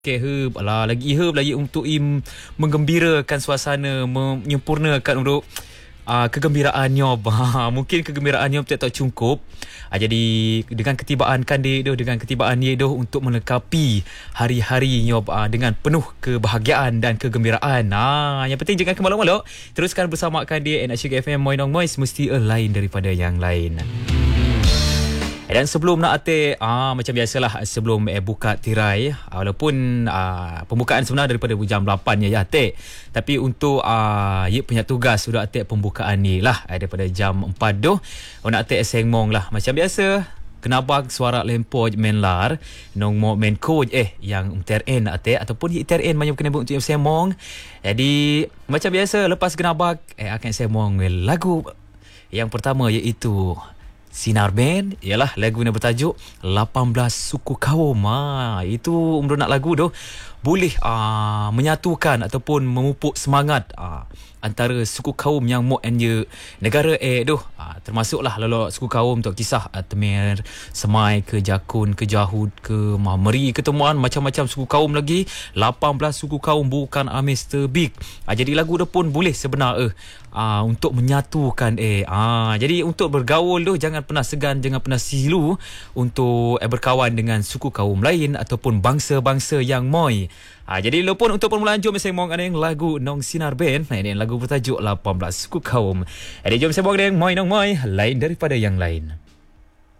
Okay, herb. Alah, lagi herb lagi untuk menggembirakan suasana, menyempurnakan untuk kegembiraan Nyob. Mungkin kegembiraan Nyob tak cukup. Jadi dengan ketibaan Kandik doh, dengan ketibaan dia doh untuk melengkapi hari-hari Nyob dengan penuh kebahagiaan dan kegembiraan. Yang penting jangan kemalok-malok. Teruskan bersama Kandik and Asyik FM Moinong Mois, mesti lain daripada yang lain. Dan sebelum nak atik, macam biasalah sebelum buka tirai, walaupun pembukaan sebenarnya daripada jam 8 ya atik, tapi untuk ia punya tugas sudah atik pembukaan ni lah daripada jam 4 doh. Nak atik sengmong lah macam biasa. Kenapa suara lempoj menlar nong mo men coach yang TRN atik ataupun TRN banyak kena untuk sengmong. Jadi macam biasa lepas kenapa akan sengmong lagu yang pertama iaitu Sinar Band, ialah lagu yang bertajuk 18 Suku Kaum. Itu umur nak lagu tu boleh menyatukan ataupun memupuk semangat antara suku kaum yang mo anje negara termasuklah lalu suku kaum tu kisah Temer, Semai ke Jakun ke Jahud ke Meri ketemuan macam-macam suku kaum lagi 18 suku kaum bukan Mr. Big. Jadi lagu tu pun boleh sebenar untuk menyatukan jadi untuk bergaul tu jangan pernah segan, jangan pernah silu untuk berkawan dengan suku kaum lain ataupun bangsa-bangsa yang moi. Jadi lupun untuk permulaan jom sembang ada yang lagu Nong Sinar Band. Ini lagu bertajuk 18 Suku Kaum. Jadi jom sembang ada yang moi nong moi lain daripada yang lain.